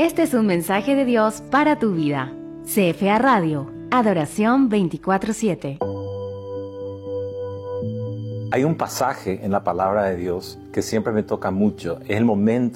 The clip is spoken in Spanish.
Este es un mensaje de Dios para tu vida. CFA Radio, Adoración 24/7. Hay un pasaje en la palabra de Dios que siempre me toca mucho. Es el momento